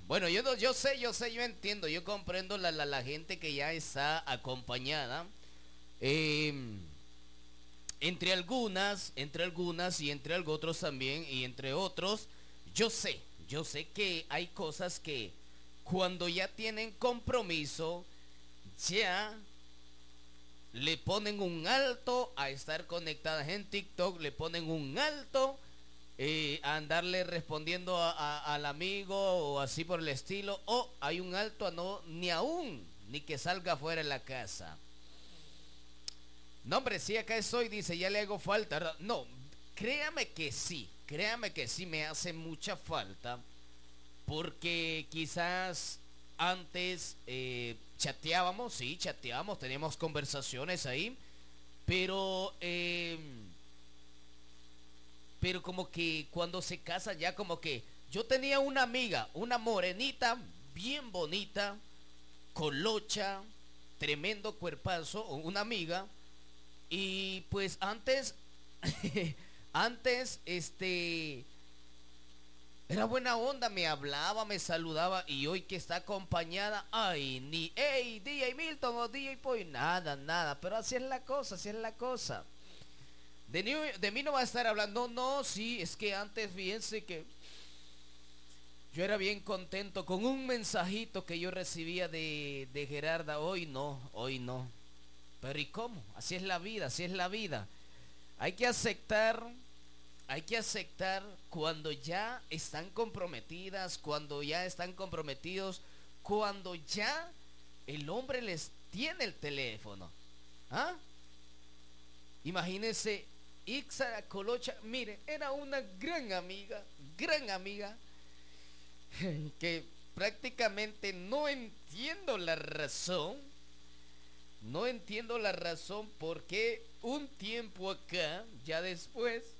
Bueno, yo entiendo, yo comprendo la gente que ya está acompañada. eh, entre algunas y entre otros también, y entre otros, yo sé, yo sé que hay cosas que cuando ya tienen compromiso, ya le ponen un alto a estar conectadas en TikTok, le ponen un alto a andarle respondiendo al amigo o así por el estilo, o hay un alto a no, ni aún, ni que salga fuera de la casa. No, hombre, sí, acá estoy, dice, ya le hago falta. No, créame que sí me hace mucha falta, porque quizás antes chateábamos, sí, chateábamos, teníamos conversaciones ahí, pero, pero como que cuando se casa ya como que yo tenía una amiga, una morenita, bien bonita, colocha, tremendo cuerpazo, una amiga, y pues antes, antes, era buena onda, me hablaba, me saludaba, y hoy que está acompañada, ay, ni, hey, DJ Milton o DJ Poy, nada, nada, pero así es la cosa, así es la cosa. De mí no va a estar hablando, no, sí, es que antes, fíjense que yo era bien contento con un mensajito que yo recibía de Gerarda, hoy no, hoy no. Pero ¿y cómo? Así es la vida, así es la vida. Hay que aceptar, hay que aceptar cuando ya están comprometidas, cuando ya están comprometidos, cuando ya el hombre les tiene el teléfono. ¿Ah? Imagínense, Ixa Colocha, mire, era una gran amiga, que prácticamente no entiendo la razón, no entiendo la razón por qué un tiempo acá, ya después,